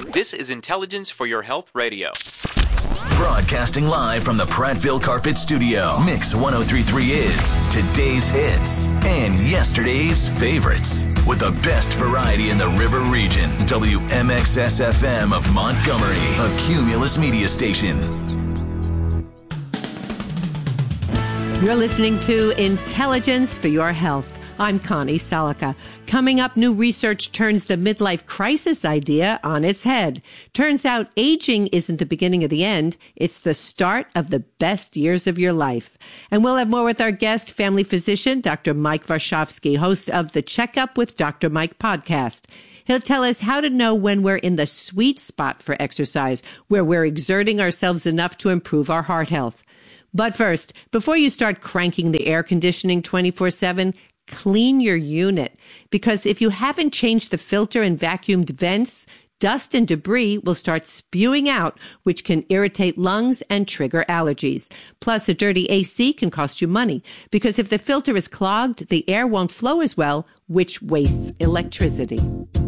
This is Intelligence for Your Health Radio. Broadcasting live from the Prattville Carpet Studio. Mix 1033 is today's hits and yesterday's favorites. With the best variety in the River Region. WMXS-FM of Montgomery, a Cumulus media station. You're listening to Intelligence for Your Health. I'm Connie Salica. Coming up, new research turns the midlife crisis idea on its head. Turns out aging isn't the beginning of the end. It's the start of the best years of your life. And we'll have more with our guest, family physician, Dr. Mike Varshavsky, host of the Checkup with Dr. Mike podcast. He'll tell us how to know when we're in the sweet spot for exercise, where we're exerting ourselves enough to improve our heart health. But first, before you start cranking the air conditioning 24/7, clean your unit, because if you haven't changed the filter and vacuumed vents, dust and debris will start spewing out, which can irritate lungs and trigger allergies. Plus, a dirty AC can cost you money, because if the filter is clogged, the air won't flow as well, which wastes electricity.